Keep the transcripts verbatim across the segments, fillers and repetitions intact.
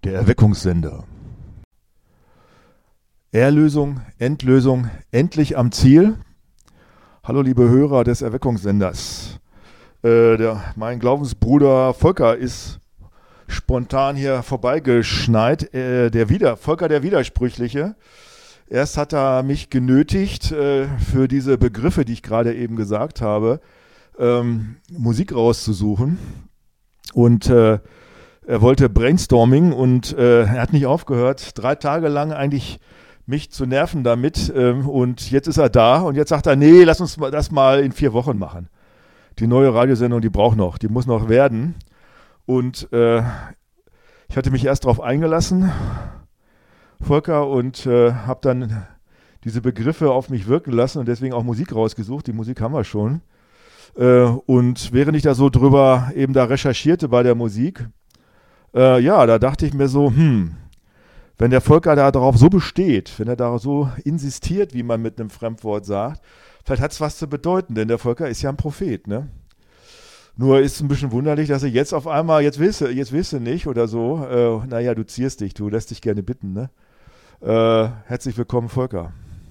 Der Erweckungssender. Erlösung, Endlösung, endlich am Ziel. Hallo liebe Hörer des Erweckungssenders. Äh, der, mein Glaubensbruder Volker ist spontan hier vorbeigeschneit. Äh, der Wider, Volker der Widersprüchliche. Erst hat er mich genötigt, äh, für diese Begriffe, die ich gerade eben gesagt habe, ähm, Musik rauszusuchen. Und äh, er wollte Brainstorming und äh, er hat nicht aufgehört, drei Tage lang eigentlich mich zu nerven damit. Ähm, und jetzt ist er da und jetzt sagt er, nee, lass uns das mal in vier Wochen machen. Die neue Radiosendung, die braucht noch, die muss noch werden. Und äh, ich hatte mich erst darauf eingelassen, Volker, und äh, habe dann diese Begriffe auf mich wirken lassen und deswegen auch Musik rausgesucht. Die Musik haben wir schon. Äh, und während ich da so drüber eben da recherchierte bei der Musik, äh, ja, da dachte ich mir so, hm, wenn der Volker da darauf so besteht, wenn er da so insistiert, wie man mit einem Fremdwort sagt, vielleicht hat es was zu bedeuten, denn der Volker ist ja ein Prophet, ne? Nur ist es ein bisschen wunderlich, dass er jetzt auf einmal, jetzt willst du, jetzt willst du nicht oder so, äh, naja, du zierst dich, du lässt dich gerne bitten, ne? Äh, herzlich willkommen, Volker.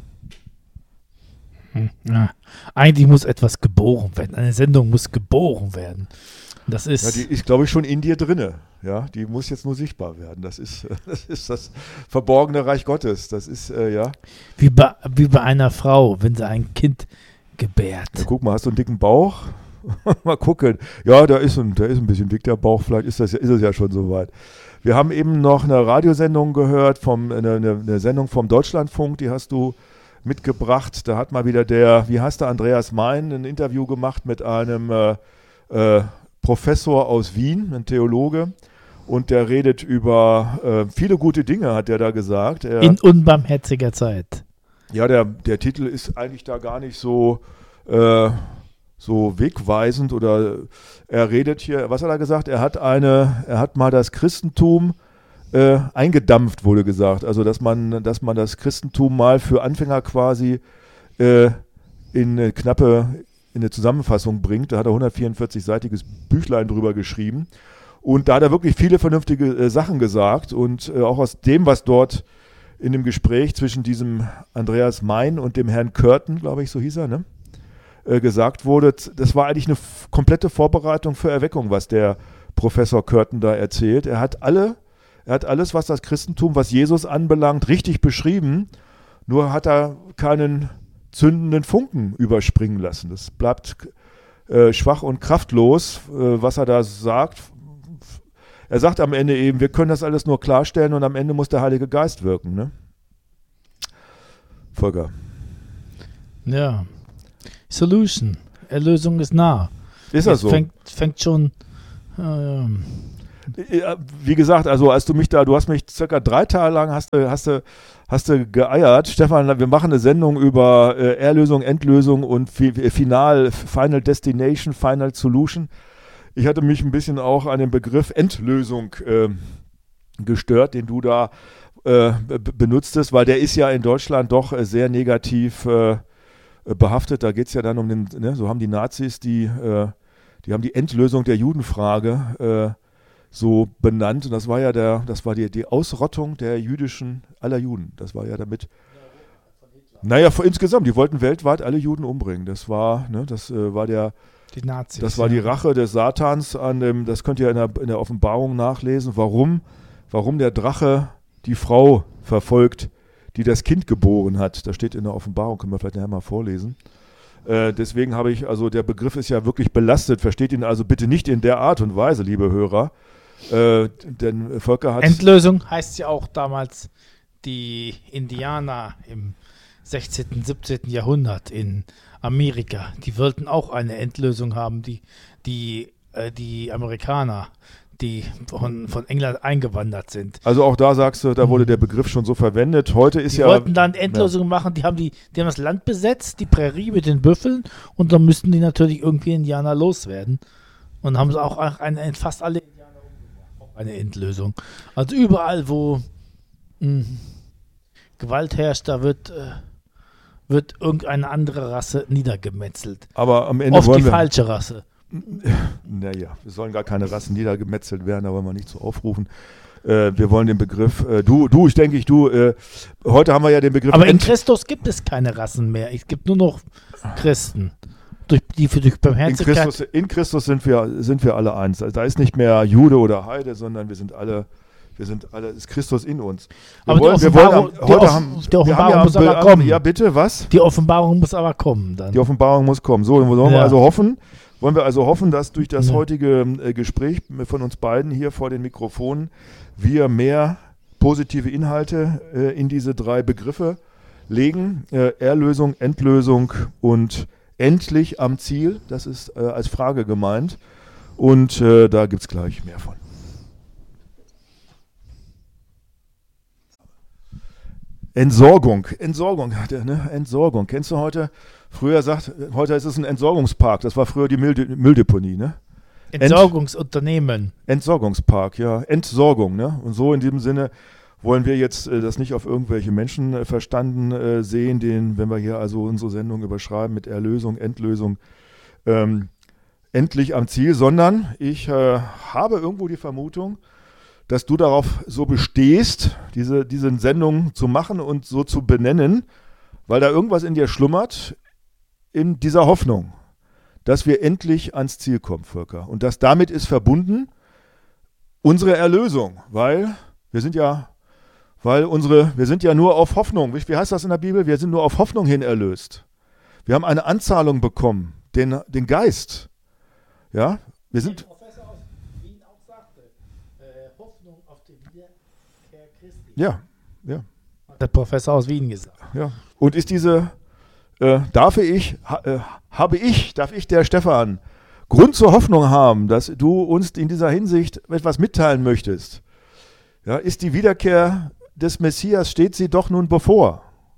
Hm, ja. Eigentlich muss etwas geboren werden, eine Sendung muss geboren werden. Das ist, ja, die ist, glaube ich, schon in dir drinne. Ja, die muss jetzt nur sichtbar werden. Das ist das, ist das verborgene Reich Gottes. Das ist, äh, ja. Wie bei, wie bei einer Frau, wenn sie ein Kind gebärt. Ja, guck mal, hast du einen dicken Bauch? Mal gucken. Ja, da ist, ein, da ist ein bisschen dick der Bauch. Vielleicht ist, das, ist es ja schon soweit. Wir haben eben noch eine Radiosendung gehört, vom, eine, eine, eine Sendung vom Deutschlandfunk, die hast du mitgebracht. Da hat mal wieder der, wie heißt der, Andreas Mein, ein Interview gemacht mit einem äh, äh, Professor aus Wien, ein Theologe, und der redet über äh, viele gute Dinge, hat er da gesagt. Er, In unbarmherziger Zeit. Ja, der, der Titel ist eigentlich da gar nicht so, äh, so wegweisend, oder er redet hier, was hat er gesagt? Er hat eine, er hat mal das Christentum äh, eingedampft, wurde gesagt. Also dass man, dass man das Christentum mal für Anfänger quasi äh, in eine knappe in eine Zusammenfassung bringt. Da hat er hundertvierundvierzig-seitiges Büchlein drüber geschrieben. Und da hat er wirklich viele vernünftige äh, Sachen gesagt. Und äh, auch aus dem, was dort in dem Gespräch zwischen diesem Andreas Mein und dem Herrn Curtin, glaube ich, so hieß er, ne, äh, gesagt wurde, das war eigentlich eine f- komplette Vorbereitung für Erweckung, was der Professor Curtin da erzählt. Er hat alle, er hat alles, was das Christentum, was Jesus anbelangt, richtig beschrieben. Nur hat er keinen zündenden Funken überspringen lassen. Das bleibt äh, schwach und kraftlos, äh, was er da sagt. Er sagt am Ende eben, wir können das alles nur klarstellen und am Ende muss der Heilige Geist wirken. Ne? Volker. Ja. Solution. Erlösung ist nah. Ist das so? Fängt, fängt schon. Äh, Wie gesagt, also als du mich da, du hast mich circa drei Tage lang hast du, hast du, hast du geeiert. Stefan, wir machen eine Sendung über äh, Erlösung, Endlösung und fi- Final, Final Destination, Final Solution. Ich hatte mich ein bisschen auch an den Begriff Endlösung äh, gestört, den du da äh, b- benutztest, weil der ist ja in Deutschland doch äh, sehr negativ äh, behaftet. Da geht es ja dann um den, ne, so haben die Nazis, die, äh, die haben die Endlösung der Judenfrage äh, so benannt, und das war ja der, das war die, die Ausrottung der jüdischen, aller Juden. Das war ja damit. Naja, vor, insgesamt, die wollten weltweit alle Juden umbringen. Das war, ne, das äh, war der, die Nazis. das war die Rache des Satans an dem, das könnt ihr in der, in der Offenbarung nachlesen, warum, warum der Drache die Frau verfolgt, die das Kind geboren hat. Das steht in der Offenbarung, können wir vielleicht nachher mal vorlesen. Äh, deswegen habe ich, also der Begriff ist ja wirklich belastet, versteht ihn also bitte nicht in der Art und Weise, liebe Hörer. Äh, denn Volker hat... Endlösung heißt ja auch damals die Indianer im sechzehnten, siebzehnten Jahrhundert in Amerika. Die wollten auch eine Endlösung haben, die, die, äh, die Amerikaner, die von, von England eingewandert sind. Also auch da sagst du, da wurde der Begriff schon so verwendet. Heute ist die ja... Die wollten dann Endlösungen ja. machen, die haben, die, die haben das Land besetzt, die Prärie mit den Büffeln, und dann müssten die natürlich irgendwie Indianer loswerden. Und haben sie auch eine, fast alle Indianer umgebracht. Auch eine Endlösung. Also überall, wo mh, Gewalt herrscht, da wird, äh, wird irgendeine andere Rasse niedergemetzelt. Aber am Ende Oft wollen die wir, falsche Rasse. Naja, wir sollen gar keine Rassen niedergemetzelt werden, da wollen wir nicht so aufrufen. äh, wir wollen den Begriff, äh, du, du, ich denke ich, du, äh, heute haben wir ja den Begriff. Aber in Christus gibt es keine Rassen mehr. Es gibt nur noch Christen. Durch, die für durch Barmherzigkeit. In Christus, in Christus sind wir, sind wir alle eins. Also da ist nicht mehr Jude oder Heide, sondern wir sind alle, wir sind alle, ist Christus in uns. Wir aber wollen, die Offenbarung, wir wollen, heute die, Off haben, die Offenbarung wir haben muss ja, aber kommen. Ja, bitte, was? Die Offenbarung muss aber kommen dann. Die Offenbarung muss kommen. So, wollen wir Ja. also hoffen, wollen wir also hoffen, dass durch das Ja. heutige äh, Gespräch von uns beiden hier vor den Mikrofonen wir mehr positive Inhalte äh, in diese drei Begriffe legen. Äh, Erlösung, Endlösung und endlich am Ziel. Das ist äh, als Frage gemeint. Und äh, da gibt es gleich mehr von. Entsorgung, Entsorgung, ne? Entsorgung. Kennst du heute? Früher sagt, heute ist es ein Entsorgungspark. Das war früher die Müll- Mülldeponie, ne? Entsorgungsunternehmen. Entsorgungspark, ja. Entsorgung, ne? Und so in diesem Sinne wollen wir jetzt äh, das nicht auf irgendwelche Menschen äh, verstanden äh, sehen, den, wenn wir hier also unsere Sendung überschreiben mit Erlösung, Endlösung, ähm, endlich am Ziel, sondern ich äh, habe irgendwo die Vermutung, dass du darauf so bestehst, diese, diese Sendung zu machen und so zu benennen, weil da irgendwas in dir schlummert, in dieser Hoffnung, dass wir endlich ans Ziel kommen, Volker. Und das damit ist verbunden unsere Erlösung, weil wir sind ja, weil unsere, wir sind ja nur auf Hoffnung. Wie, wie heißt das in der Bibel? Wir sind nur auf Hoffnung hin erlöst. Wir haben eine Anzahlung bekommen, den, den Geist. Ja, wir sind. Der Professor aus Wien auch sagte, äh, Hoffnung auf die Wiederkehr Christi. Ja, ja. Hat der Professor aus Wien gesagt. Ja. Und ist diese, äh, darf ich, ha, äh, habe ich, darf ich, der Stefan, Grund zur Hoffnung haben, dass du uns in dieser Hinsicht etwas mitteilen möchtest? Ja, ist die Wiederkehr des Messias, steht sie doch nun bevor?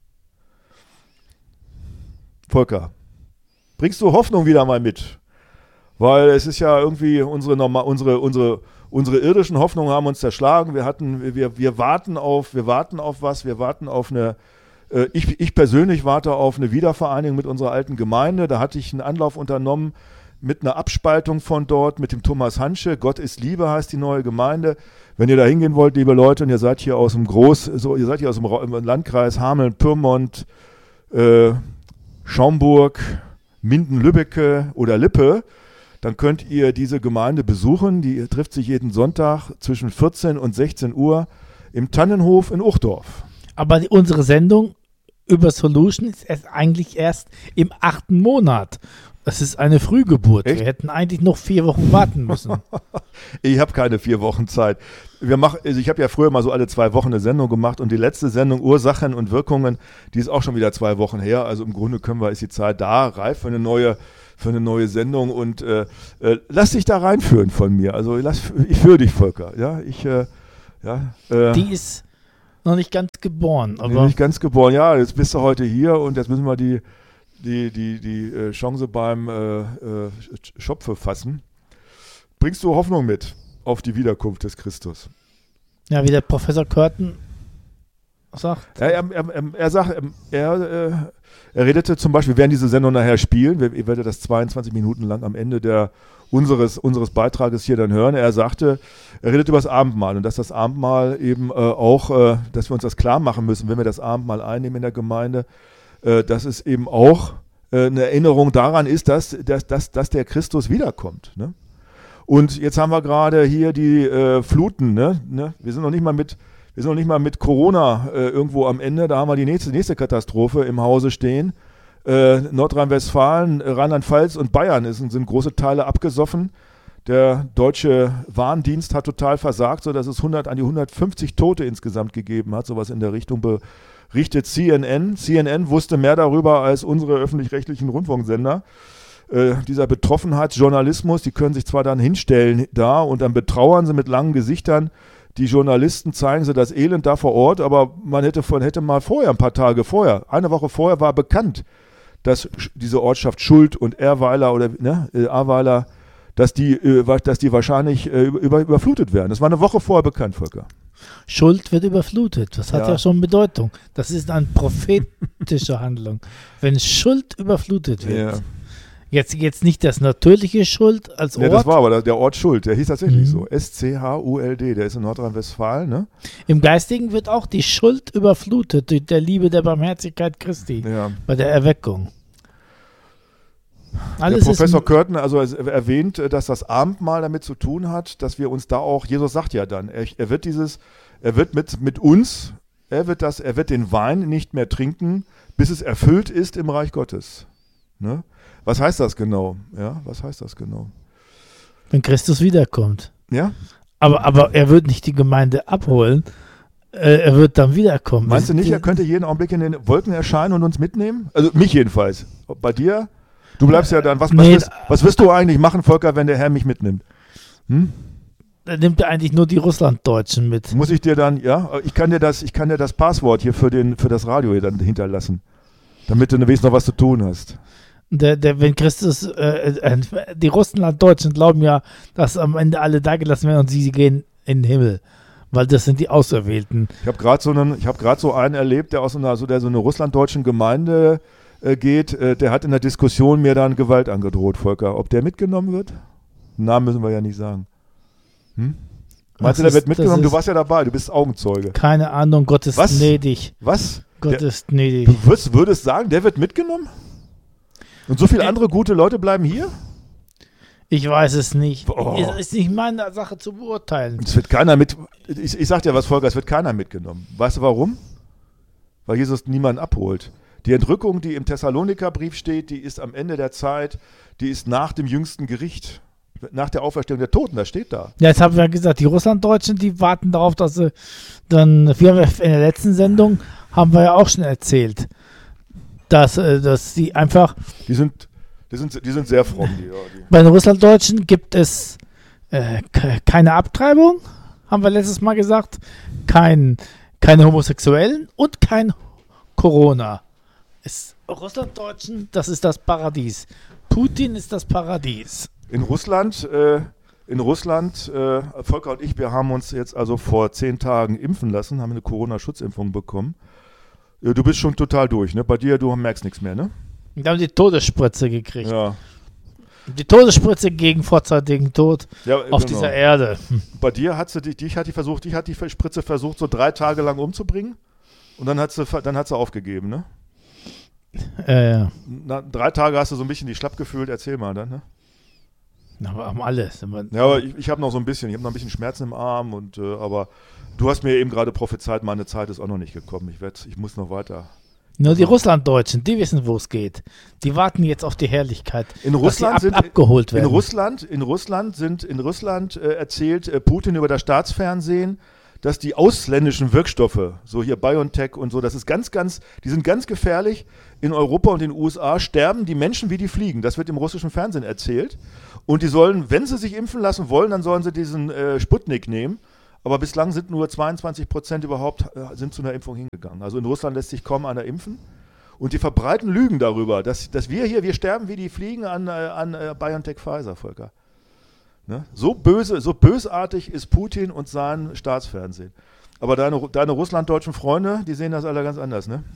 Volker, bringst du Hoffnung wieder mal mit? Weil es ist ja irgendwie unsere, normal, unsere, unsere, unsere irdischen Hoffnungen haben uns zerschlagen. Wir hatten, wir, wir warten auf, wir warten auf was, wir warten auf eine, äh, ich, ich persönlich warte auf eine Wiedervereinigung mit unserer alten Gemeinde. Da hatte ich einen Anlauf unternommen mit einer Abspaltung von dort, mit dem Thomas Hansche. Gott ist Liebe heißt die neue Gemeinde. Wenn ihr da hingehen wollt, liebe Leute, und ihr seid hier aus dem Groß, so, ihr seid hier aus dem Ra- im Landkreis Hameln, Pyrmont, äh, Schaumburg, Minden, Lübbecke oder Lippe, dann könnt ihr diese Gemeinde besuchen. Die trifft sich jeden Sonntag zwischen vierzehn und sechzehn Uhr im Tannenhof in Uchdorf. Aber die, unsere Sendung über Solution ist erst eigentlich erst im achten Monat. Das ist eine Frühgeburt. Echt? Wir hätten eigentlich noch vier Wochen warten müssen. Ich habe keine vier Wochen Zeit. Wir machen, also ich habe ja früher mal so alle zwei Wochen eine Sendung gemacht und die letzte Sendung Ursachen und Wirkungen, die ist auch schon wieder zwei Wochen her. Also im Grunde können wir, ist die Zeit da, reif für eine neue, für eine neue Sendung und äh, äh, lass dich da reinführen von mir. Also lass, ich führe dich, Volker. Ja, ich, äh, ja. Äh, Die ist noch nicht ganz geboren. bin Aber nicht ganz geboren. Ja, jetzt bist du heute hier und jetzt müssen wir die die, die, die äh, Chance beim äh, äh, Schopfe fassen. Bringst du Hoffnung mit auf die Wiederkunft des Christus? ja, wie der Professor Curtin sagt. Ja, er, er, er, er sagt, er, äh, er redete zum Beispiel, wir werden diese Sendung nachher spielen, wir, ihr werdet das zweiundzwanzig Minuten lang am Ende der, unseres, unseres Beitrages hier dann hören. Er sagte, er redet über das Abendmahl und dass das Abendmahl eben äh, auch, äh, dass wir uns das klar machen müssen, wenn wir das Abendmahl einnehmen in der Gemeinde, dass es eben auch äh, eine Erinnerung daran ist, dass, dass, dass, dass der Christus wiederkommt. Ne? Und jetzt haben wir gerade hier die äh, Fluten. Ne? Ne? Wir sind noch nicht mal mit, wir sind noch nicht mal mit Corona äh, irgendwo am Ende. Da haben wir die nächste, nächste Katastrophe im Hause stehen. Äh, Nordrhein-Westfalen, Rheinland-Pfalz und Bayern ist, sind große Teile abgesoffen. Der deutsche Warndienst hat total versagt, sodass es hundert, an die hundertfünfzig Tote insgesamt gegeben hat. Sowas in der Richtung be richtet C N N. C N N wusste mehr darüber als unsere öffentlich-rechtlichen Rundfunksender. Äh, dieser Betroffenheitsjournalismus, die können sich zwar dann hinstellen da und dann betrauern sie mit langen Gesichtern. Die Journalisten zeigen sie das Elend da vor Ort, aber man hätte, von, hätte mal vorher, ein paar Tage vorher, eine Woche vorher war bekannt, dass diese Ortschaft Schuld und Ehrweiler oder ne, Ahrweiler, dass die, äh, dass die wahrscheinlich äh, über, überflutet werden. Das war eine Woche vorher bekannt, Volker. Schuld wird überflutet. Das hat ja, Ja. schon Bedeutung. Das ist eine prophetische Handlung. Wenn Schuld überflutet wird. Ja. Jetzt, jetzt nicht das natürliche Schuld als Ort. Ja, das war aber der Ort Schuld, der hieß tatsächlich Mhm. so. S C H U L D, der ist in Nordrhein-Westfalen, ne? Im Geistigen wird auch die Schuld überflutet durch der Liebe der Barmherzigkeit Christi Ja. bei der Erweckung. Der Alles Professor ist, Curtin also es erwähnt, dass das Abendmahl damit zu tun hat, dass wir uns da auch, Jesus sagt ja dann, er, er wird dieses, er wird mit, mit uns, er wird das, er wird den Wein nicht mehr trinken, bis es erfüllt ist im Reich Gottes. Ne? Was heißt das genau? Ja, was heißt das genau? wenn Christus wiederkommt. Ja? Aber, aber er wird nicht die Gemeinde abholen. Äh, er wird dann wiederkommen. Meinst du Das- nicht, er könnte jeden Augenblick in den Wolken erscheinen und uns mitnehmen? Also mich jedenfalls. Bei dir? Du bleibst ja dann. Was, was, Nee, wirst, was wirst du eigentlich machen, Volker, wenn der Herr mich mitnimmt? Hm? Da nimmt er eigentlich nur die Russlanddeutschen mit. Muss ich dir dann, ja, ich kann dir das, ich kann dir das Passwort hier für, den, für das Radio hier dann hinterlassen, damit du wenigstens noch was zu tun hast. Der, der, wenn Christus, äh, äh, die Russlanddeutschen glauben ja, dass am Ende alle da gelassen werden und sie, sie gehen in den Himmel. Weil das sind die Auserwählten. Ich habe gerade so einen, ich habe gerade so einen erlebt, der aus so einer, so der so eine russlanddeutschen Gemeinde äh, geht, äh, der hat in der Diskussion mir dann Gewalt angedroht, Volker. Ob der mitgenommen wird? Namen müssen wir ja nicht sagen. Hm? Meinst Das du, der ist- wird mitgenommen? das Du warst ja dabei, du bist Augenzeuge. Keine Ahnung, Gott ist Was? gnädig. Was? Gott Der, ist gnädig. du würdest, würdest sagen, der wird mitgenommen? Und so viele Äh, andere gute Leute bleiben hier? Ich weiß es nicht. Oh. Es ist nicht meine Sache zu beurteilen. Es wird keiner mit. Ich, ich sag dir was, Volker, es wird keiner mitgenommen. Weißt du warum? Weil Jesus niemanden abholt. Die Entrückung, die im Thessaloniker-Brief steht, die ist am Ende der Zeit, die ist nach dem jüngsten Gericht. Nach der Auferstehung der Toten, das steht da. Ja, jetzt haben wir ja gesagt, die Russlanddeutschen, die warten darauf, dass sie dann, wir haben ja in der letzten Sendung, haben wir ja auch schon erzählt, dass, äh, dass sie einfach, Die sind, die sind, die sind sehr fromm. Die, ja, die. bei den Russlanddeutschen gibt es äh, ke- keine Abtreibung, haben wir letztes Mal gesagt, kein, keine Homosexuellen und kein Corona. Es, Russlanddeutschen, das ist das Paradies. Putin ist das Paradies. In Russland, äh, in Russland, äh, Volker und ich, wir haben uns jetzt also vor zehn Tagen impfen lassen, haben eine Corona-Schutzimpfung bekommen. Ja, du bist schon total durch, ne? Bei dir, du merkst nichts mehr, ne? Wir haben die Todesspritze gekriegt. Ja. Die Todesspritze gegen vorzeitigen Tod Ja, auf genau. dieser Erde. Hm. Bei dir hat sie dich, dich hat die versucht, dich hat die Spritze versucht, so drei Tage lang umzubringen und dann hat sie, dann hat sie aufgegeben, ne? Äh, ja. Na, drei Tage hast du so ein bisschen die schlapp gefühlt, erzähl mal dann, ne? Aber haben alles. Ja, aber ich, ich habe noch so ein bisschen, ich habe noch ein bisschen Schmerzen im Arm und äh, aber du hast mir eben gerade prophezeit, meine Zeit ist auch noch nicht gekommen. Ich werd, ich muss noch weiter. Nur die Russlanddeutschen, die wissen, wo es geht. Die warten jetzt auf die Herrlichkeit, In dass Russland sie ab, sind abgeholt in werden. Russland, in Russland sind in Russland äh, erzählt äh, Putin über das Staatsfernsehen, dass die ausländischen Wirkstoffe, so hier BioNTech und so, das ist ganz, ganz, die sind ganz gefährlich. In Europa und in den U S A sterben die Menschen wie die Fliegen. Das wird im russischen Fernsehen erzählt. Und die sollen, wenn sie sich impfen lassen wollen, dann sollen sie diesen äh, Sputnik nehmen. Aber bislang sind nur zweiundzwanzig Prozent überhaupt äh, sind zu einer Impfung hingegangen. Also in Russland lässt sich kaum einer impfen. Und die verbreiten Lügen darüber, dass, dass wir hier, wir sterben wie die Fliegen an, äh, an äh, BioNTech Pfizer, Volker. Ne? So böse, so bösartig ist Putin und sein Staatsfernsehen. Aber deine, deine russlanddeutschen Freunde, die sehen das alle ganz anders, ne?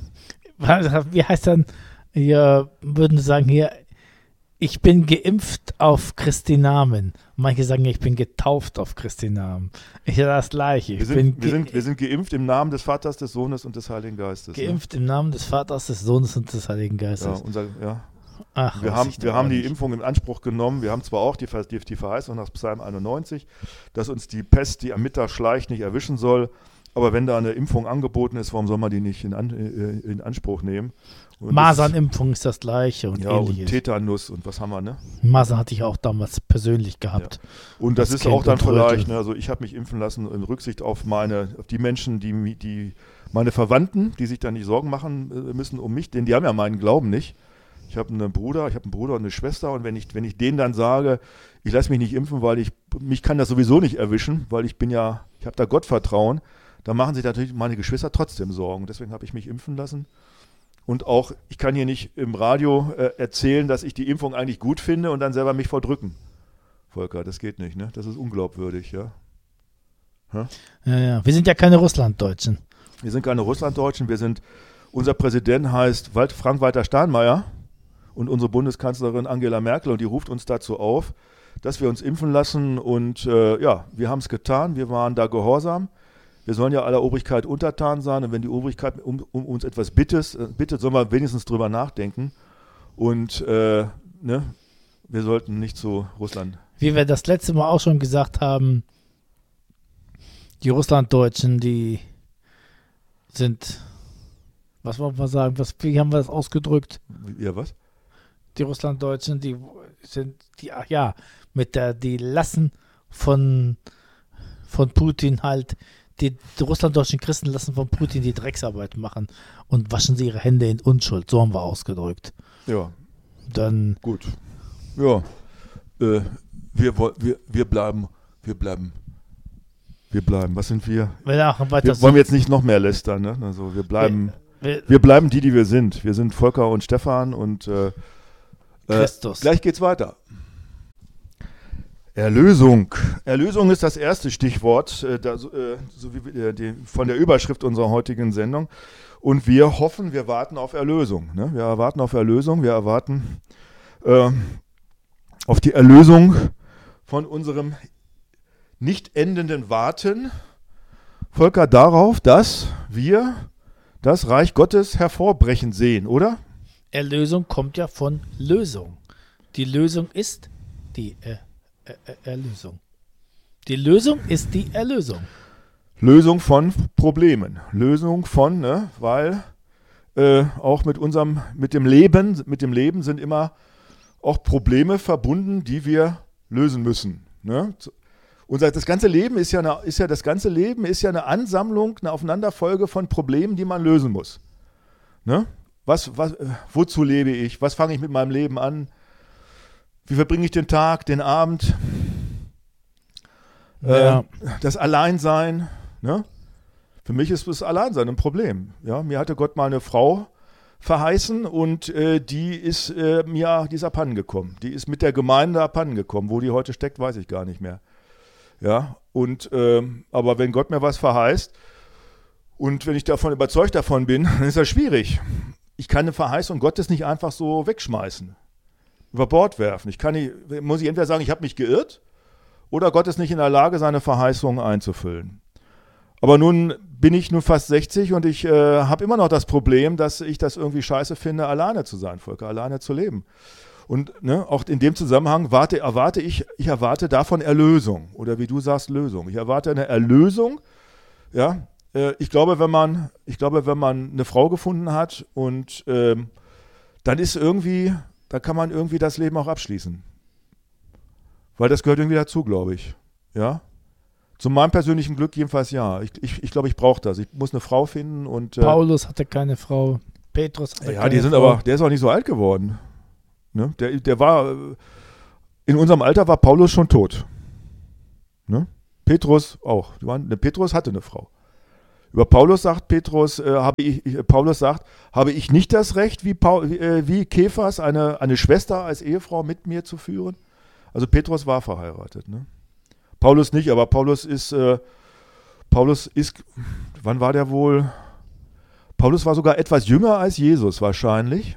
Wie heißt dann, hier würden sie sagen, hier, ich bin geimpft auf Christi Namen. Manche sagen, ich bin getauft auf Christi Namen. Ich sage das Gleiche. Ich Wir sind, bin wir, ge sind, wir sind geimpft im Namen des Vaters, des Sohnes und des Heiligen Geistes. geimpft im Namen des Vaters, des Sohnes und des Heiligen Ne? Ja, Geistes. unser, ja. Ach, Wir weiß haben, ich doch wir haben auch die nicht. Impfung in Anspruch genommen. Wir haben zwar auch die, Ver- die, die Verheißung nach Psalm einundneunzig, dass uns die Pest, die am Mittag schleicht, nicht erwischen soll. Aber wenn da eine Impfung angeboten ist, warum soll man die nicht in, an, äh, in Anspruch nehmen? Und Masernimpfung ist das gleiche und das, ja, und ähnliches. Tetanus und was haben wir, ne? Masern hatte ich auch damals persönlich gehabt. Und das Das ist auch dann Kind und Röte. vielleicht, ne, also ich habe mich impfen lassen in Rücksicht auf meine, auf die Menschen, die, mi- die meine Verwandten, die sich dann nicht Sorgen machen äh, müssen um mich, denn die haben ja meinen Glauben nicht. Ich habe einen Bruder, ich habe einen Bruder und eine Schwester und wenn ich, wenn ich denen dann sage, ich lasse mich nicht impfen, weil ich, mich kann das sowieso nicht erwischen, weil ich bin ja, ich habe da Gottvertrauen, dann machen sich natürlich meine Geschwister trotzdem Sorgen. Deswegen habe ich mich impfen lassen. Und auch, ich kann hier nicht im Radio äh, erzählen, dass ich die Impfung eigentlich gut finde und dann selber mich verdrücken. Volker, das geht nicht, ne? Das ist unglaubwürdig, ja. Ja, ja. Wir sind ja keine Russlanddeutschen. Wir sind keine Russlanddeutschen, wir sind, unser Präsident heißt Wald, Frank-Walter Steinmeier und unsere Bundeskanzlerin Angela Merkel, und die ruft uns dazu auf, dass wir uns impfen lassen. Und äh, ja, wir haben es getan, wir waren da gehorsam. Wir sollen ja aller Obrigkeit untertan sein, und wenn die Obrigkeit um, um uns etwas bittet, bittet, sollen wir wenigstens drüber nachdenken. Und äh, ne, wir sollten nicht zu Russland. Wie wir das letzte Mal auch schon gesagt haben, die Russlanddeutschen, die sind, was wollen wir sagen, was, wie haben wir das ausgedrückt? Ja, was? Die Russlanddeutschen, die sind, die, ach ja, mit der, die lassen von, von Putin halt, die, die russlanddeutschen Christen lassen von Putin die Drecksarbeit machen und waschen sie ihre Hände in Unschuld, so haben wir ausgedrückt. Ja. Dann. Gut. Ja. Äh, wir, wir, wir bleiben, wir bleiben, wir bleiben. Was sind wir? Wir, wir wollen jetzt nicht noch mehr lästern, ne? Also wir bleiben, wir, wir, wir bleiben die, die wir sind. Wir sind Volker und Stefan und äh, Christus. Äh, gleich geht's weiter. Erlösung. Erlösung ist das erste Stichwort, äh, da, äh, so wie äh, die, von der Überschrift unserer heutigen Sendung. Und wir hoffen, wir warten auf Erlösung. Ne? Wir erwarten auf Erlösung, wir erwarten äh, auf die Erlösung von unserem nicht endenden Warten, Volker, darauf, dass wir das Reich Gottes hervorbrechen sehen, oder? Erlösung kommt ja von Lösung. Die Lösung ist die äh, äh, Erlösung. Die Lösung ist die Erlösung. Lösung von Problemen. Lösung von, ne, weil äh, auch mit unserem, mit dem Leben, mit dem Leben sind immer auch Probleme verbunden, die wir lösen müssen. Ne? Unser, das ganze Leben ist ja, eine, ist ja, das ganze Leben ist ja eine Ansammlung, eine Aufeinanderfolge von Problemen, die man lösen muss. Ne? Was, was, wozu lebe ich? Was fange ich mit meinem Leben an? Wie verbringe ich den Tag, den Abend? Ja. Äh, das Alleinsein. Ne? Für mich ist das Alleinsein ein Problem. Ja? Mir hatte Gott mal eine Frau verheißen und äh, die ist äh, mir, die ist abhanden gekommen. Die ist mit der Gemeinde abhanden gekommen. Wo die heute steckt, weiß ich gar nicht mehr. Ja, und ähm, aber wenn Gott mir was verheißt und wenn ich davon überzeugt davon bin, dann ist das schwierig. Ich kann eine Verheißung Gottes nicht einfach so wegschmeißen, über Bord werfen. Ich kann nicht, muss ich entweder sagen, ich habe mich geirrt, oder Gott ist nicht in der Lage, seine Verheißungen einzufüllen. Aber nun bin ich nun fast sechzig und ich äh, habe immer noch das Problem, dass ich das irgendwie scheiße finde, alleine zu sein, Volker, alleine zu leben. Und ne, auch in dem Zusammenhang warte, erwarte ich, ich erwarte davon Erlösung. Oder wie du sagst, Lösung. Ich erwarte eine Erlösung. Ja, äh, ich glaube, wenn man, ich glaube, wenn man eine Frau gefunden hat und ähm, dann ist irgendwie, da kann man irgendwie das Leben auch abschließen. Weil das gehört irgendwie dazu, glaube ich. Ja. Zu meinem persönlichen Glück jedenfalls ja. Ich, ich, ich glaube, ich brauche das. Ich muss eine Frau finden und. Äh, Paulus hatte keine Frau. Petrus hatte ja, keine die sind Frau. aber, der ist auch nicht so alt geworden. Ne? Der, der war, in unserem Alter war Paulus schon tot. Ne? Petrus auch. Die waren, ne, Petrus hatte eine Frau. Über Paulus sagt Petrus, äh, habe ich, ich, Paulus sagt, habe ich nicht das Recht, wie, Paul, wie, äh, wie Kephas, eine, eine Schwester als Ehefrau mit mir zu führen? Also Petrus war verheiratet. Ne? Paulus nicht, aber Paulus ist, äh, Paulus ist, wann war der wohl? Paulus war sogar etwas jünger als Jesus wahrscheinlich.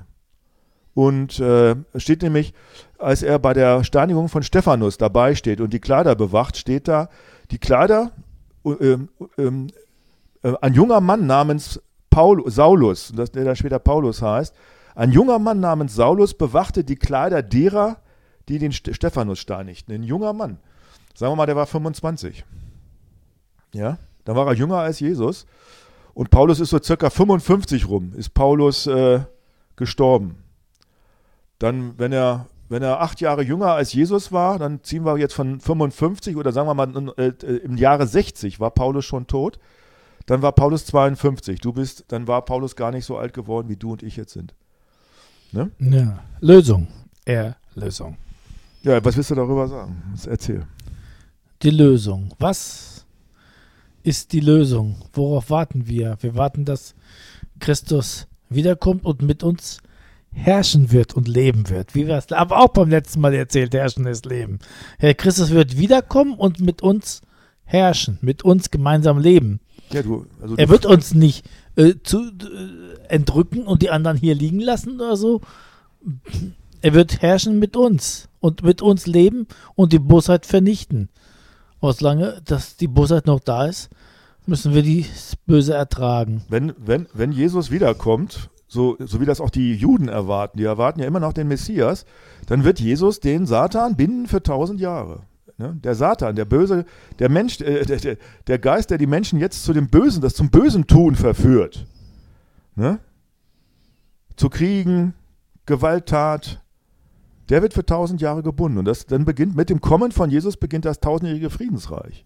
Und äh, steht nämlich, als er bei der Steinigung von Stephanus dabei steht und die Kleider bewacht, steht da, die Kleider, äh, äh, äh, ein junger Mann namens Paul, Saulus, das, der dann später Paulus heißt, ein junger Mann namens Saulus bewachte die Kleider derer, die den St- Stephanus steinigten. Ein junger Mann. Sagen wir mal, der war fünfundzwanzig. Ja, da war er jünger als Jesus. Und Paulus ist so circa fünfundfünfzig rum, ist Paulus äh, gestorben. Dann, wenn er, wenn er acht Jahre jünger als Jesus war, dann ziehen wir jetzt von fünfundfünfzig oder sagen wir mal äh, im Jahre sechzig war Paulus schon tot. Dann war Paulus zweiundfünfzig. Du bist, dann war Paulus gar nicht so alt geworden, wie du und ich jetzt sind. Ne? Ja. Lösung. Erlösung. Ja, was willst du darüber sagen? Erzähl. Die Lösung. Was ist die Lösung? Worauf warten wir? Wir warten, dass Christus wiederkommt und mit uns herrschen wird und leben wird. Wie wir es aber auch beim letzten Mal erzählt, herrschen ist Leben. Herr Christus wird wiederkommen und mit uns herrschen, mit uns gemeinsam leben. Ja, du, also er du wird uns nicht äh, zu, äh, entrücken und die anderen hier liegen lassen oder so, er wird herrschen mit uns und mit uns leben und die Bosheit vernichten. Aber solange dass die Bosheit noch da ist, müssen wir die Böse ertragen. Wenn, wenn, wenn Jesus wiederkommt, so, so wie das auch die Juden erwarten, die erwarten ja immer noch den Messias, dann wird Jesus den Satan binden für tausend Jahre. Ne? Der Satan, der Böse, der Mensch, äh, der, der, der Geist, der die Menschen jetzt zu dem Bösen, das zum Bösen tun verführt. Ne? Zu Kriegen, Gewalttat, der wird für tausend Jahre gebunden. Und das dann beginnt mit dem Kommen von Jesus beginnt das tausendjährige Friedensreich.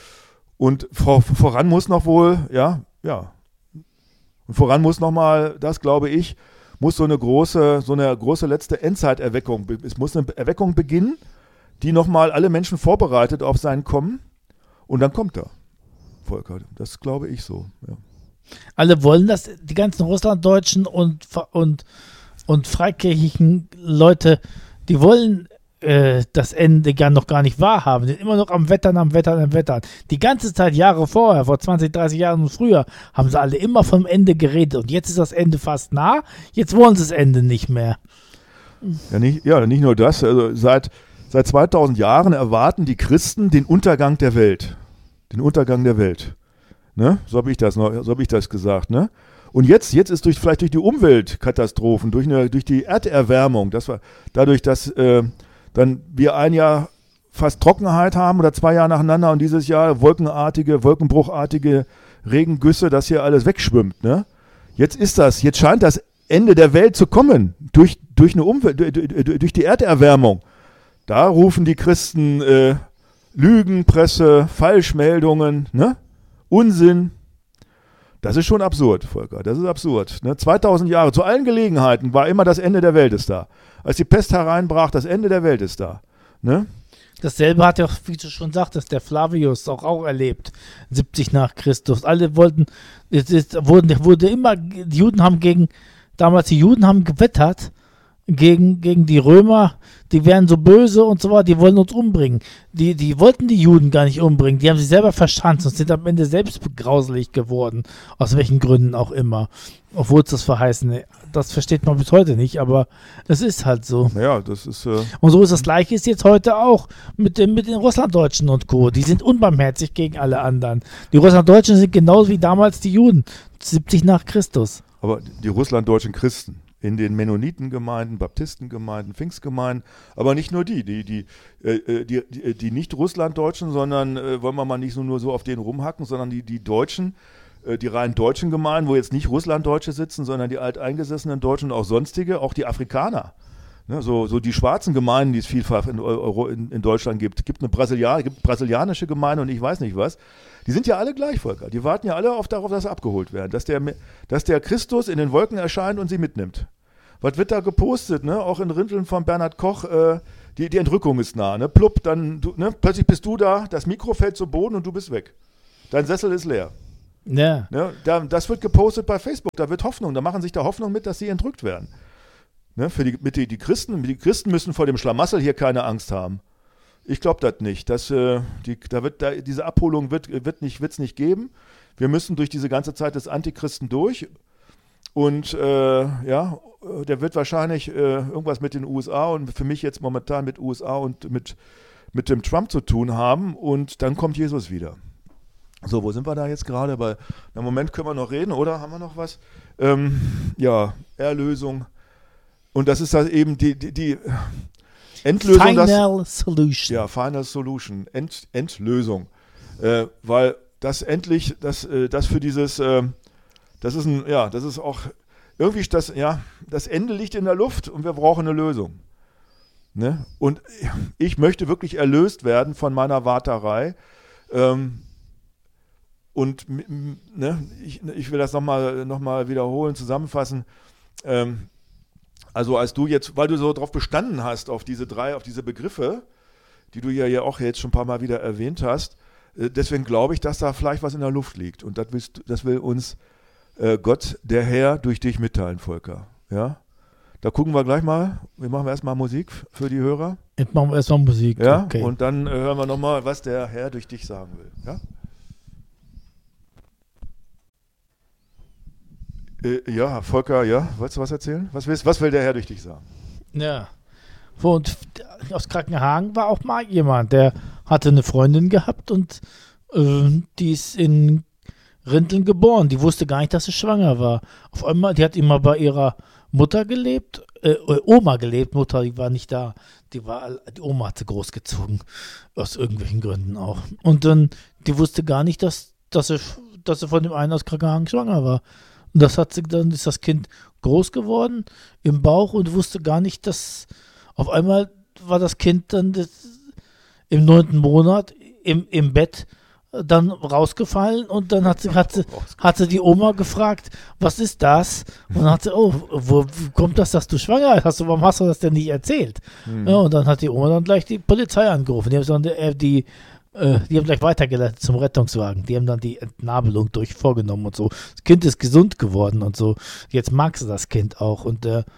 Und vor, voran muss noch wohl, ja, ja, und voran muss noch mal, das glaube ich, muss so eine große, so eine große letzte Endzeiterweckung, es muss eine Erweckung beginnen, die noch mal alle Menschen vorbereitet auf sein Kommen. Und dann kommt er, Volker. Das glaube ich so, ja. Alle wollen das, die ganzen Russlanddeutschen und, und, und freikirchlichen Leute, die wollen äh, das Ende gar noch gar nicht wahrhaben. Die sind immer noch am Wettern, am Wettern, am Wettern. Die ganze Zeit, Jahre vorher, vor zwanzig, dreißig Jahren und früher, haben sie alle immer vom Ende geredet. Und jetzt ist das Ende fast nah, jetzt wollen sie das Ende nicht mehr. Ja, nicht, ja, nicht nur das. Also seit, seit zweitausend Jahren erwarten die Christen den Untergang der Welt. Den Untergang der Welt. Ne? So habe ich das noch, so habe ich das gesagt, ne? Und jetzt, jetzt ist durch, vielleicht durch die Umweltkatastrophen, durch, eine, durch die Erderwärmung, dass wir, dadurch, dass äh, dann wir ein Jahr fast Trockenheit haben oder zwei Jahre nacheinander und dieses Jahr wolkenartige, wolkenbruchartige Regengüsse, dass hier alles wegschwimmt, ne? Jetzt ist das, jetzt scheint das Ende der Welt zu kommen, durch, durch, eine Umwelt, durch, durch die Erderwärmung. Da rufen die Christen äh, Lügenpresse, Falschmeldungen, ne? Unsinn. Das ist schon absurd, Volker. Das ist absurd. Ne? zweitausend Jahre, zu allen Gelegenheiten war immer das Ende der Welt ist da. Als die Pest hereinbrach, das Ende der Welt ist da. Ne? Dasselbe hat ja, wie du schon sagtest, der Flavius auch, auch erlebt. siebzig nach Christus. Alle wollten, es ist, wurden, wurde immer, die Juden haben gegen, damals die Juden haben gewettert gegen, gegen die Römer, die wären so böse und so weiter, die wollen uns umbringen. Die, die wollten die Juden gar nicht umbringen, die haben sich selber verschanzt und sind am Ende selbst grauselig geworden, aus welchen Gründen auch immer. Obwohl es das verheißen, das versteht man bis heute nicht, aber es ist halt so. Ja, das ist... Äh und so ist das Gleiche ist jetzt heute auch mit, dem, mit den Russlanddeutschen und Co. Die sind unbarmherzig gegen alle anderen. Die Russlanddeutschen sind genauso wie damals die Juden, siebzig nach Christus. Aber die russlanddeutschen Christen in den Mennonitengemeinden, Baptistengemeinden, Pfingstgemeinden, aber nicht nur die, die, die, äh, die, die, die nicht Russlanddeutschen, sondern äh, wollen wir mal nicht so nur so auf denen rumhacken, sondern die, die Deutschen, äh, die rein deutschen Gemeinden, wo jetzt nicht Russlanddeutsche sitzen, sondern die alteingesessenen Deutschen und auch sonstige, auch die Afrikaner. Ne, so, so die schwarzen Gemeinden, die es vielfach in, Euro, in, in Deutschland gibt. Gibt eine Brasilianer, gibt brasilianische Gemeinde und ich weiß nicht was. Die sind ja alle gleich, Volker. Die warten ja alle auf, darauf, dass sie abgeholt werden. Dass der, dass der Christus in den Wolken erscheint und sie mitnimmt. Was wird da gepostet, ne? Auch in Rinteln von Bernhard Koch, äh, die, die Entrückung ist nah, ne? Plupp, dann, du, ne? Plötzlich bist du da, das Mikro fällt zu Boden und du bist weg. Dein Sessel ist leer. Ja. Ne? Da, das wird gepostet bei Facebook, da wird Hoffnung, da machen sich da Hoffnung mit, dass sie entrückt werden. Ne? Für die, mit die, die Christen, die Christen müssen vor dem Schlamassel hier keine Angst haben. Ich glaube das nicht. Das, äh, die, da wird, da, diese Abholung wird es wird nicht, wird's nicht geben. Wir müssen durch diese ganze Zeit des Antichristen durch. Und äh, ja, der wird wahrscheinlich äh, irgendwas mit den U S A und für mich jetzt momentan mit U S A und mit, mit dem Trump zu tun haben. Und dann kommt Jesus wieder. So, wo sind wir da jetzt gerade? Bei einem Moment können wir noch reden, oder? Haben wir noch was? Ähm, ja, Erlösung. Und das ist halt eben die, die, die Endlösung. Final das, Solution. Ja, Final Solution. End, Endlösung. Äh, weil das endlich, das, äh, das für dieses, äh, das ist ein, ja, das ist auch irgendwie, das, ja, das Ende liegt in der Luft und wir brauchen eine Lösung. Ne? Und ich möchte wirklich erlöst werden von meiner Warterei. Ähm, und ne, ich, ich will das nochmal noch mal wiederholen, zusammenfassen. Ähm, also als du jetzt, weil du so drauf bestanden hast, auf diese drei, auf diese Begriffe, die du ja, ja auch jetzt schon ein paar Mal wieder erwähnt hast, äh, deswegen glaube ich, dass da vielleicht was in der Luft liegt. Und das, willst, das will uns äh, Gott, der Herr, durch dich mitteilen, Volker. Ja? Da gucken wir gleich mal. Wir machen erstmal Musik für die Hörer. Jetzt machen wir erstmal Musik. Ja, okay. Und dann äh, hören wir nochmal, was der Herr durch dich sagen will. Ja? Äh, ja, Volker, ja, wolltest du was erzählen? Was, willst, was will der Herr durch dich sagen? Ja. Und aus Krankenhagen war auch mal jemand, der hatte eine Freundin gehabt und äh, die ist in Rinteln geboren. Die wusste gar nicht, dass sie schwanger war. Auf einmal, die hat immer bei ihrer Mutter gelebt, äh, Oma gelebt, Mutter, die war nicht da. Die war, die Oma hat sie großgezogen, aus irgendwelchen Gründen auch. Und dann, die wusste gar nicht, dass, dass, sie, dass sie von dem einen aus Krankenhagen schwanger war. Und das hat sie, dann ist das Kind groß geworden im Bauch und wusste gar nicht, dass auf einmal war das Kind dann das, im neunten Monat im, im Bett dann rausgefallen und dann hat sie, hat, sie, hat sie die Oma gefragt, was ist das? Und dann hat sie, oh, wo, wo kommt das, dass du schwanger hast? Warum hast du das denn nicht erzählt? Mhm. Ja, und dann hat die Oma dann gleich die Polizei angerufen. Die haben, dann, äh, die, äh, die haben gleich weitergeleitet zum Rettungswagen. Die haben dann die Entnabelung durch vorgenommen und so. Das Kind ist gesund geworden und so. Jetzt mag sie das Kind auch und äh,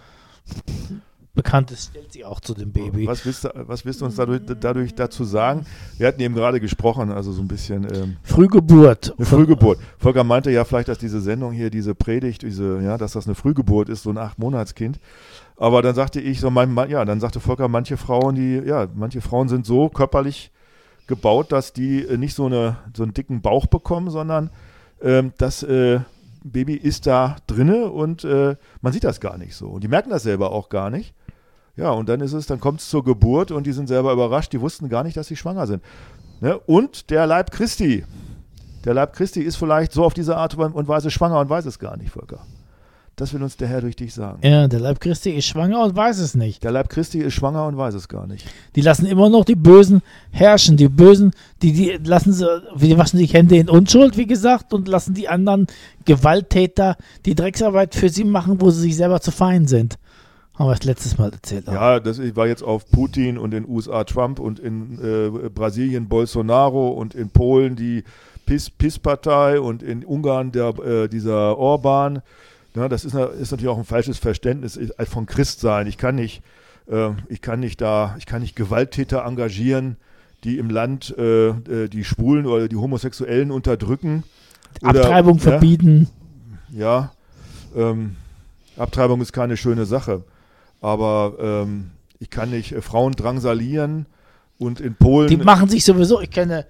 Bekanntes stellt sie auch zu dem Baby. Was willst du, was willst du uns dadurch, dadurch dazu sagen? Wir hatten eben gerade gesprochen, also so ein bisschen ähm, Frühgeburt. Eine Frühgeburt. Volker meinte ja vielleicht, dass diese Sendung hier, diese Predigt, diese, ja, dass das eine Frühgeburt ist, so ein Acht-Monats-Kind. Aber dann sagte ich so, mein, ja, dann sagte Volker, manche Frauen, die, ja, manche Frauen sind so körperlich gebaut, dass die äh, nicht so, eine, so einen dicken Bauch bekommen, sondern ähm, das äh, Baby ist da drinne und äh, man sieht das gar nicht so. Und die merken das selber auch gar nicht. Ja, und dann ist es, dann kommt es zur Geburt und die sind selber überrascht, die wussten gar nicht, dass sie schwanger sind. Ne? Und der Leib Christi, der Leib Christi ist vielleicht so auf diese Art und Weise schwanger und weiß es gar nicht, Volker. Das will uns der Herr durch dich sagen. Ja, der Leib Christi ist schwanger und weiß es nicht. Der Leib Christi ist schwanger und weiß es gar nicht. Die lassen immer noch die Bösen herrschen. Die Bösen, die, die lassen sie, die waschen sich Hände in Unschuld, wie gesagt, und lassen die anderen Gewalttäter die Drecksarbeit für sie machen, wo sie sich selber zu fein sind. Haben wir das letztes Mal erzählt. Auch. Ja, das war jetzt auf Putin und in den U S A Trump und in äh, Brasilien Bolsonaro und in Polen die PiS-Partei und in Ungarn der, äh, dieser Orban. Ja, das ist, ist natürlich auch ein falsches Verständnis von Christsein. Ich kann nicht, äh, ich kann nicht da, ich kann nicht Gewalttäter engagieren, die im Land äh, die Schwulen oder die Homosexuellen unterdrücken. Oder, Abtreibung ja, verbieten. Ja, ähm, Abtreibung ist keine schöne Sache. Aber ähm, ich kann nicht äh, Frauen drangsalieren und in Polen. Die machen sich sowieso, ich kenne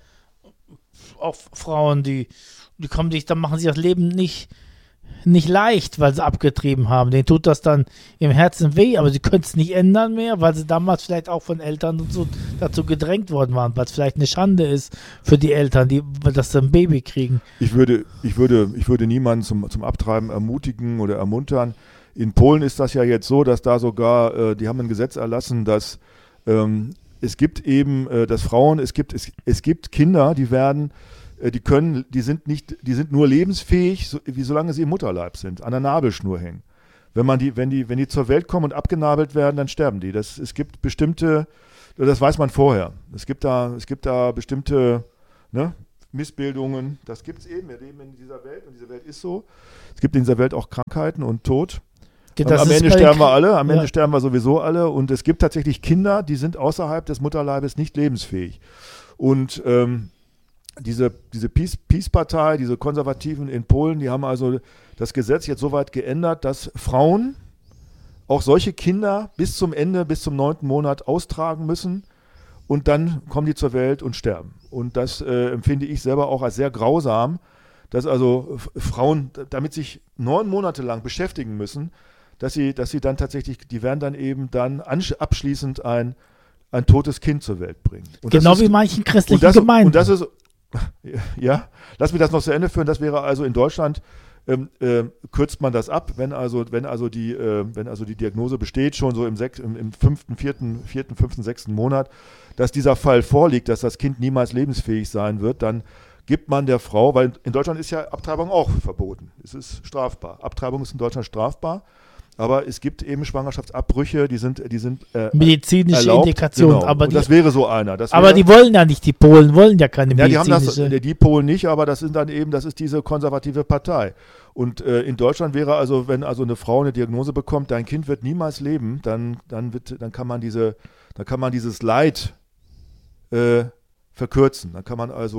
auch Frauen, die, die kommen sich, dann machen sich das Leben nicht, nicht leicht, weil sie abgetrieben haben. Denen tut das dann im Herzen weh, aber sie können es nicht ändern mehr, weil sie damals vielleicht auch von Eltern und so dazu gedrängt worden waren, weil es vielleicht eine Schande ist für die Eltern, die, dass sie ein Baby kriegen. Ich würde, ich würde, ich würde niemanden zum, zum Abtreiben ermutigen oder ermuntern. In Polen ist das ja jetzt so, dass da sogar, äh, die haben ein Gesetz erlassen, dass ähm, es gibt eben, äh, dass Frauen, es gibt, es, es gibt Kinder, die werden, äh, die können, die sind nicht, die sind nur lebensfähig, so, wie solange sie im Mutterleib sind, an der Nabelschnur hängen. Wenn man die, wenn die, wenn die zur Welt kommen und abgenabelt werden, dann sterben die. Das, es gibt bestimmte, das weiß man vorher. Es gibt da, es gibt da bestimmte, ne, Missbildungen. Das gibt es eben. Wir leben in dieser Welt und diese Welt ist so. Es gibt in dieser Welt auch Krankheiten und Tod. Das am Ende sterben wir alle, am ja. Ende sterben wir sowieso alle und es gibt tatsächlich Kinder, die sind außerhalb des Mutterleibes nicht lebensfähig. Und ähm, diese, diese PiS-Partei, diese Konservativen in Polen, die haben also das Gesetz jetzt so weit geändert, dass Frauen auch solche Kinder bis zum Ende, bis zum neunten Monat austragen müssen und dann kommen die zur Welt und sterben. Und das äh, empfinde ich selber auch als sehr grausam, dass also F- Frauen damit sich neun Monate lang beschäftigen müssen, dass sie, dass sie dann tatsächlich, die werden dann eben dann ansch- abschließend ein, ein totes Kind zur Welt bringen. Und genau ist, wie manchen christlichen und das, Gemeinden. Und das ist, ja, lass mich das noch zu Ende führen, das wäre also in Deutschland, ähm, äh, kürzt man das ab, wenn also, wenn also die, äh, wenn also die Diagnose besteht, schon so im, sech, im, im fünften, vierten, vierten, fünften, sechsten Monat, dass dieser Fall vorliegt, dass das Kind niemals lebensfähig sein wird, dann gibt man der Frau, weil in Deutschland ist ja Abtreibung auch verboten, es ist strafbar. Abtreibung ist in Deutschland strafbar. Aber es gibt eben Schwangerschaftsabbrüche, die sind, die sind äh, medizinische erlaubt. Indikationen. Genau. Aber und die, das wäre so einer. Das aber wäre, die wollen ja nicht, die Polen wollen ja keine ja, die haben medizinische. das, die Polen nicht, aber das sind dann eben, das ist diese konservative Partei. Und äh, in Deutschland wäre also, wenn also eine Frau eine Diagnose bekommt, dein Kind wird niemals leben, dann, dann wird, dann kann man diese, dann kann man dieses Leid äh, verkürzen. Dann kann man also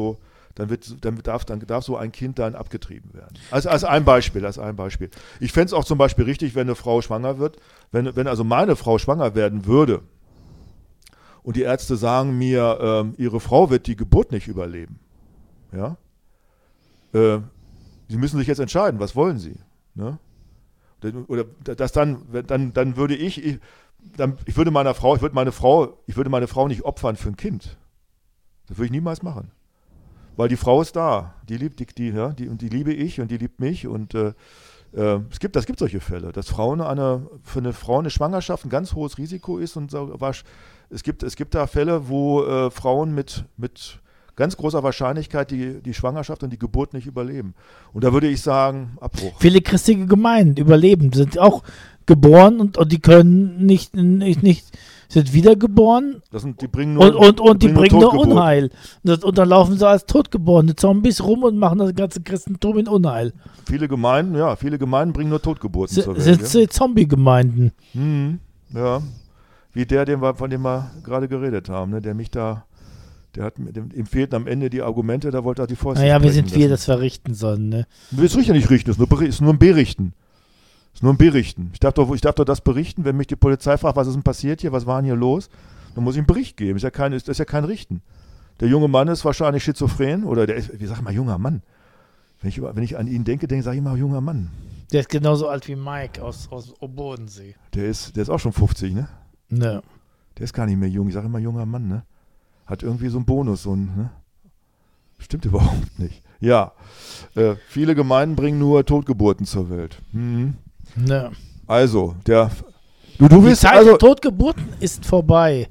dann, wird, dann, darf, dann darf so ein Kind dann abgetrieben werden. Also als ein Beispiel, als ein Beispiel. Ich fände es auch zum Beispiel richtig, wenn eine Frau schwanger wird, wenn, wenn also meine Frau schwanger werden würde und die Ärzte sagen mir, ähm, ihre Frau wird die Geburt nicht überleben. Ja? Äh, sie müssen sich jetzt entscheiden, was wollen sie? Ne? Oder das dann, dann, dann würde ich, ich, dann, ich würde meiner Frau, ich würde meine Frau, ich würde meine Frau nicht opfern für ein Kind. Das würde ich niemals machen. Weil die Frau ist da, die liebt die, die, ja, die, und die liebe ich und die liebt mich und äh, äh, es gibt, das gibt solche Fälle, dass Frauen eine, für eine Frau eine Schwangerschaft ein ganz hohes Risiko ist und so, es gibt, es gibt da Fälle, wo äh, Frauen mit, mit ganz großer Wahrscheinlichkeit die, die Schwangerschaft und die Geburt nicht überleben. Und da würde ich sagen, Abbruch. Viele christliche Gemeinden überleben, sind auch geboren und, und die können nicht, nicht, nicht sind wiedergeboren das sind, die bringen nur, und, und, und die bringen nur Totgeburt. Unheil. Und, und dann laufen sie als totgeborene Zombies rum und machen das ganze Christentum in Unheil. Viele Gemeinden, ja, viele Gemeinden bringen nur Totgeburten S- zur Welt. Sind Ja? sie Zombie-Gemeinden. Mhm, ja, wie der, den wir, von dem wir gerade geredet haben, ne? Der mich da, der hat, dem, ihm fehlten am Ende die Argumente, da wollte er die Fäuste Naja, wir sprechen sind wir, lassen. das wir richten sollen. Ne? Du willst ja nicht richten, es ist nur, Beri- ist nur ein Berichten. Es ist nur ein Berichten. Ich darf, doch, ich darf doch das berichten, wenn mich die Polizei fragt, was ist denn passiert hier, was war denn hier los? Dann muss ich einen Bericht geben. Ist ja kein, ist, das ist ja kein Richten. Der junge Mann ist wahrscheinlich schizophren oder der ist, wie sag ich mal, junger Mann. Wenn ich, wenn ich an ihn denke, denke sage ich immer, junger Mann. Der ist genauso alt wie Mike aus, aus Bodensee. Der ist, der ist auch schon fünfzig, ne? Ne. Der ist gar nicht mehr jung. Ich sage immer, junger Mann, ne? Hat irgendwie so einen Bonus, so ein, ne? Stimmt überhaupt nicht. Ja, äh, viele Gemeinden bringen nur Totgeburten zur Welt. Mhm. Ne. Also, der, du, du Die willst Zeit also, der Totgeburten ist vorbei.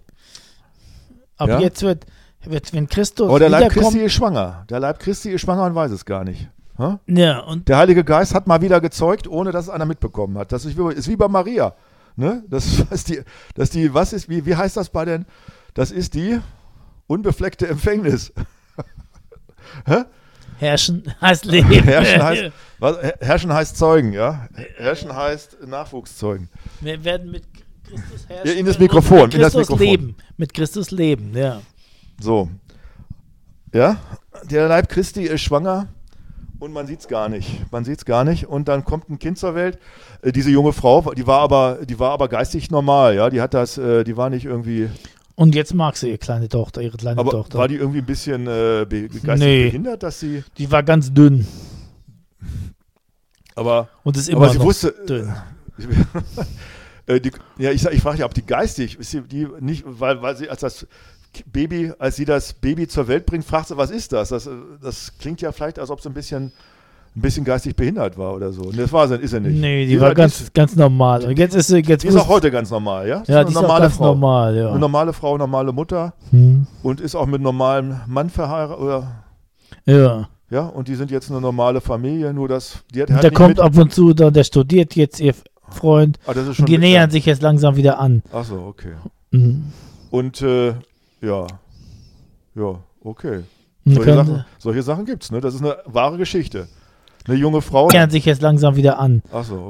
Ab Ja? jetzt wird, wird, wenn Christus aber der Leib wiederkommt. Christi ist schwanger. Der Leib Christi ist schwanger und weiß es gar nicht. Ha? Ja, und Der Heilige Geist hat mal wieder gezeugt, ohne dass es einer mitbekommen hat. Das ist wie, ist wie bei Maria. Ne? Das ist die, das die, was ist, wie, wie heißt das bei den, das ist die unbefleckte Empfängnis. Hä? Herrschen heißt Leben. Herrschen heißt, was, Herrschen heißt Zeugen, ja? Herrschen heißt Nachwuchs zeugen. Wir werden mit Christus herrschen. Ja, in das und Mikrofon, Mit in das Christus Mikrofon. leben. Mit Christus leben, ja. So. Ja, der Leib Christi ist schwanger und man sieht es gar nicht. Man sieht es gar nicht und dann kommt ein Kind zur Welt. Äh, diese junge Frau, die war aber, die war aber geistig normal, ja? Die hat das, äh, die war nicht irgendwie, Und jetzt mag sie ihre kleine Tochter, ihre kleine aber Tochter. war die irgendwie ein bisschen äh, be geistig Nee. behindert, dass sie, Die war ganz dünn. aber, Und ist immer aber sie noch wusste, dünn. Äh, die, ja, ich, sag- ich frage ja, ob die geistig, ist sie die nicht, weil, weil sie als das Baby, als sie das Baby zur Welt bringt, fragt sie, was ist das? Das, äh, das klingt ja vielleicht, als ob sie ein bisschen, ein bisschen geistig behindert war oder so. Und das war sie, ist sie nicht. Nee, die ist war halt ganz, nicht- ganz normal. Und jetzt ist sie, jetzt Die ist auch muss- heute ganz normal, ja? ja, ist die ist eine auch normale ganz Frau. normal, ja. Eine normale Frau, normale Mutter Hm. und ist auch mit einem normalen Mann verheiratet, oder? Ja. Ja, und die sind jetzt eine normale Familie, nur das, die hat, Und hat der nicht kommt mit, ab und zu, da, der studiert jetzt ihr Freund. ah, das ist schon Und die mit- nähern sich jetzt langsam wieder an. Ach so, okay. Mhm. Und, äh, ja, ja, okay. Und Solche können- Sachen, solche Sachen gibt's, ne? Das ist eine wahre Geschichte. Eine junge Frau. nähern sich jetzt langsam wieder an. Ach so,